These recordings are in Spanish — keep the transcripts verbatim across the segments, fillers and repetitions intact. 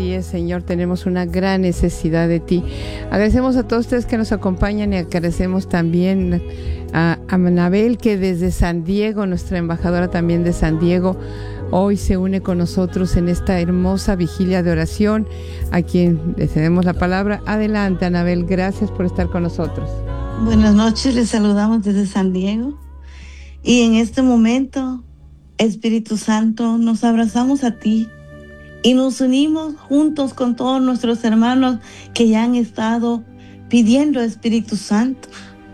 Así es, Señor, tenemos una gran necesidad de ti. Agradecemos a todos ustedes que nos acompañan y agradecemos también a Anabel, que desde San Diego, nuestra embajadora también de San Diego, hoy se une con nosotros en esta hermosa vigilia de oración, a quien le cedemos la palabra. Adelante, Anabel, gracias por estar con nosotros. Buenas noches, les saludamos desde San Diego. Y en este momento, Espíritu Santo, nos abrazamos a ti y nos unimos juntos con todos nuestros hermanos que ya han estado pidiendo Espíritu Santo.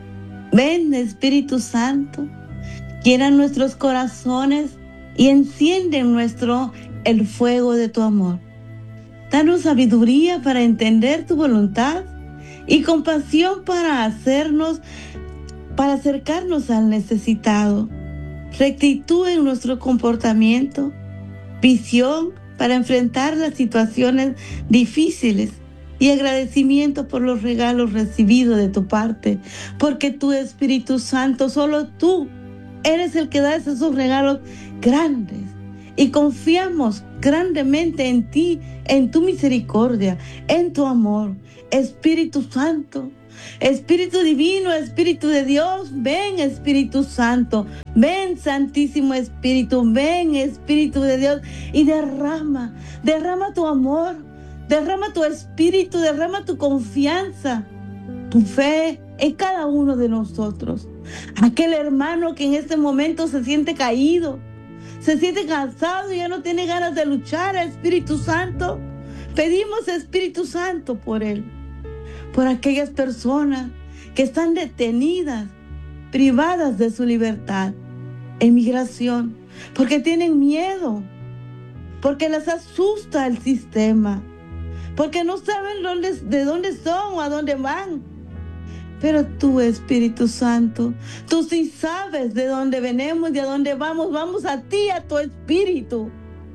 Ven, Espíritu Santo, llena nuestros corazones y enciende en nuestro el fuego de tu amor. Danos sabiduría para entender tu voluntad y compasión para hacernos, para acercarnos al necesitado. Rectitud en nuestro comportamiento, visión para enfrentar las situaciones difíciles y agradecimiento por los regalos recibidos de tu parte, porque tu Espíritu Santo, solo tú eres el que da esos regalos grandes y confiamos grandemente en ti, en tu misericordia, en tu amor. Espíritu Santo, Espíritu Divino, Espíritu de Dios, ven Espíritu Santo, ven Santísimo Espíritu, ven Espíritu de Dios y derrama, derrama tu amor, derrama tu espíritu, derrama tu confianza, tu fe en cada uno de nosotros. Aquel hermano que en este momento se siente caído, se siente cansado y ya no tiene ganas de luchar, Espíritu Santo, pedimos Espíritu Santo por él. Por aquellas personas que están detenidas, privadas de su libertad, en migración, porque tienen miedo, porque les asusta el sistema, porque no saben dónde, de dónde son o a dónde van. Pero tú, Espíritu Santo, tú sí sabes de dónde venimos y a dónde vamos. Vamos a ti, a tu Espíritu.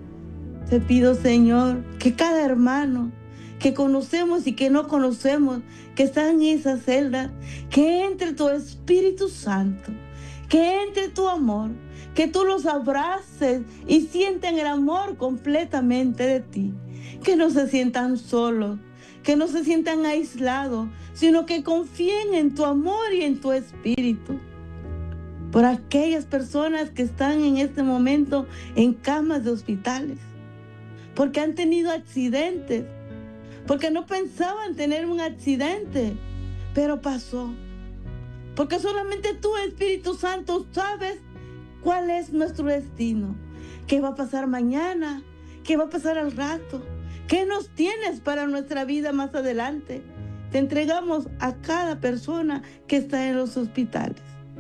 Te pido, Señor, que cada hermano que conocemos y que no conocemos, que están en esa celda, que entre tu Espíritu Santo, que entre tu amor, que tú los abraces y sientan el amor completamente de ti, que no se sientan solos, que no se sientan aislados, sino que confíen en tu amor y en tu Espíritu. Por aquellas personas que están en este momento en camas de hospitales, porque han tenido accidentes, porque no pensaban tener un accidente, pero pasó. Porque solamente tú, Espíritu Santo, sabes cuál es nuestro destino, qué va a pasar mañana, qué va a pasar al rato, qué nos tienes para nuestra vida más adelante. Te entregamos a cada persona que está en los hospitales,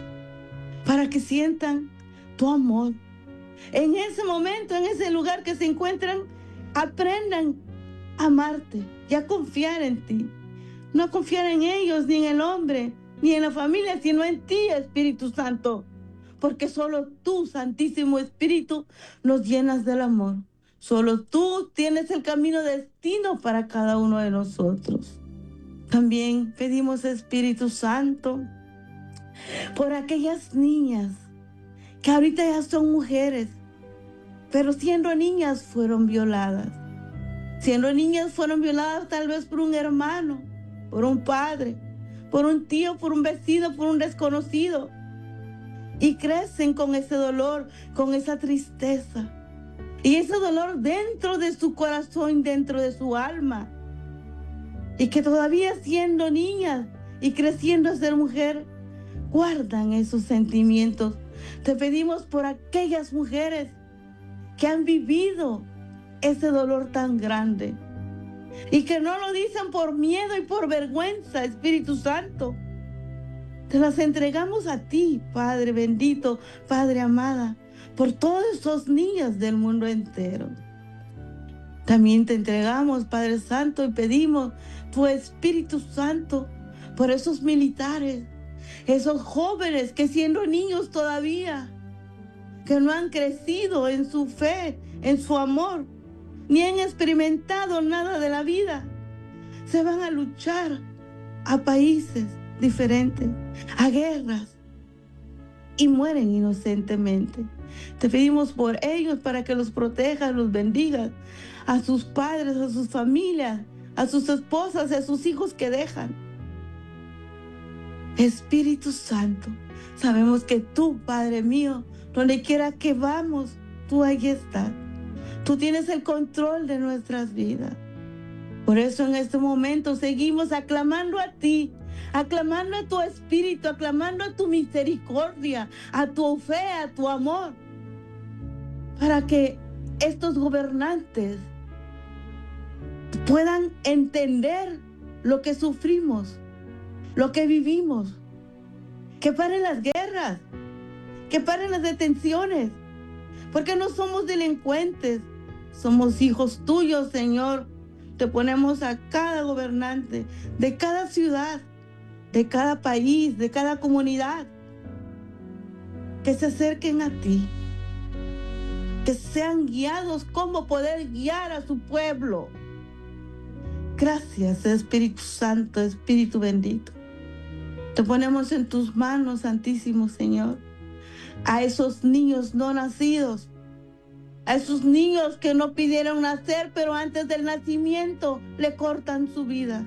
para que sientan tu amor. En ese momento, en ese lugar que se encuentran, aprendan a amarte y a confiar en ti. No a confiar en ellos, ni en el hombre, ni en la familia, sino en ti, Espíritu Santo. Porque solo tú, Santísimo Espíritu, nos llenas del amor. Solo tú tienes el camino destino para cada uno de nosotros. También pedimos, Espíritu Santo, por aquellas niñas que ahorita ya son mujeres, pero siendo niñas fueron violadas. Siendo niñas fueron violadas tal vez por un hermano, por un padre, por un tío, por un vecino, por un desconocido. Y crecen con ese dolor, con esa tristeza. Y ese dolor dentro de su corazón, dentro de su alma. Y que todavía siendo niñas y creciendo a ser mujer, guardan esos sentimientos. Te pedimos por aquellas mujeres que han vivido ese dolor tan grande y que no lo dicen por miedo y por vergüenza, Espíritu Santo. Te las entregamos a ti, Padre bendito, Padre amada, por todos esos niños del mundo entero. También te entregamos, Padre Santo, y pedimos tu Espíritu Santo por esos militares, esos jóvenes que siendo niños todavía, que no han crecido en su fe, en su amor, ni han experimentado nada de la vida, se van a luchar a países diferentes, a guerras, y mueren inocentemente. Te pedimos por ellos para que los protejas, los bendigas, a sus padres, a sus familias, a sus esposas, a sus hijos que dejan. Espíritu Santo, sabemos que tú, Padre mío, donde quiera que vamos, tú ahí estás. Tú tienes el control de nuestras vidas. Por eso en este momento seguimos aclamando a ti, aclamando a tu Espíritu, aclamando a tu misericordia, a tu fe, a tu amor, para que estos gobernantes puedan entender lo que sufrimos, lo que vivimos, que paren las guerras, que paren las detenciones, porque no somos delincuentes, somos hijos tuyos, Señor. Te ponemos a cada gobernante de cada ciudad, de cada país, de cada comunidad, que se acerquen a ti, que sean guiados como poder guiar a su pueblo. Gracias, Espíritu Santo, Espíritu bendito. Te ponemos en tus manos, Santísimo Señor, a esos niños no nacidos, a esos niños que no pidieron nacer, pero antes del nacimiento le cortan su vida.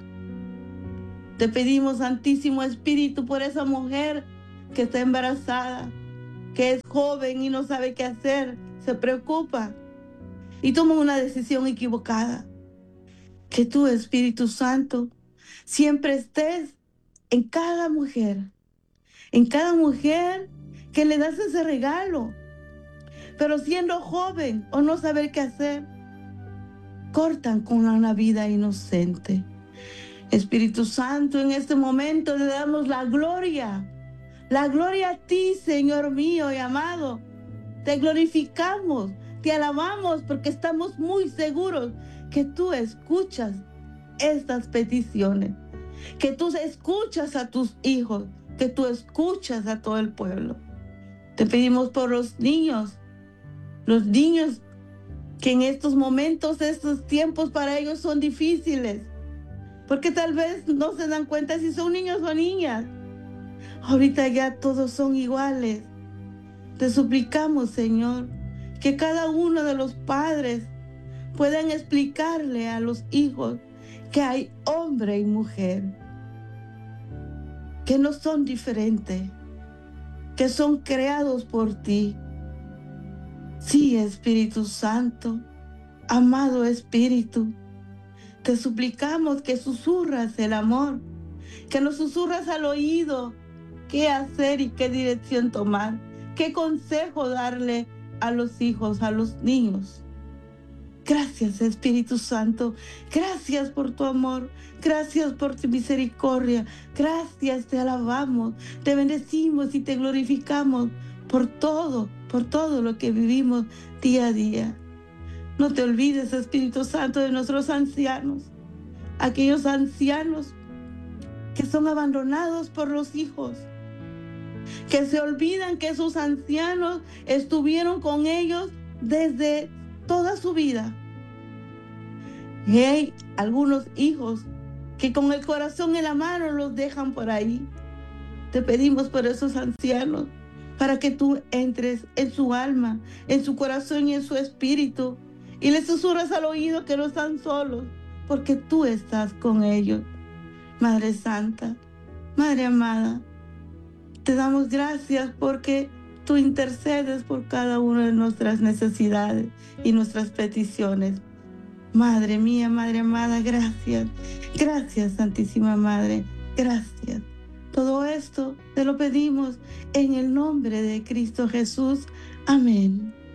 Te pedimos, Santísimo Espíritu, por esa mujer que está embarazada, que es joven y no sabe qué hacer, se preocupa y toma una decisión equivocada. Que tú, Espíritu Santo, siempre estés en cada mujer, en cada mujer que le das ese regalo, pero siendo joven o no saber qué hacer, cortan con una vida inocente. Espíritu Santo, en este momento le damos la gloria, la gloria a ti, Señor mío y amado. Te glorificamos, te alabamos porque estamos muy seguros que tú escuchas estas peticiones, que tú escuchas a tus hijos, que tú escuchas a todo el pueblo. Te pedimos por los niños, los niños que en estos momentos, estos tiempos para ellos son difíciles, porque tal vez no se dan cuenta si son niños o niñas. Ahorita ya todos son iguales. Te suplicamos, Señor, que cada uno de los padres puedan explicarle a los hijos que hay hombre y mujer, que no son diferentes, que son creados por ti. Sí, Espíritu Santo, amado Espíritu, te suplicamos que susurras el amor, que nos susurras al oído qué hacer y qué dirección tomar, qué consejo darle a los hijos, a los niños. Gracias, Espíritu Santo, gracias por tu amor, gracias por tu misericordia, gracias, te alabamos, te bendecimos y te glorificamos por todo, por todo lo que vivimos día a día. No te olvides, Espíritu Santo, de nuestros ancianos, aquellos ancianos que son abandonados por los hijos, que se olvidan que esos ancianos estuvieron con ellos desde toda su vida. Y hay algunos hijos que con el corazón en la mano los dejan por ahí. Te pedimos por esos ancianos, para que tú entres en su alma, en su corazón y en su espíritu, y les susurras al oído que no están solos, porque tú estás con ellos. Madre Santa, Madre amada, te damos gracias porque tú intercedes por cada una de nuestras necesidades y nuestras peticiones. Madre mía, Madre amada, gracias. Gracias, Santísima Madre, gracias. Todo esto te lo pedimos en el nombre de Cristo Jesús. Amén.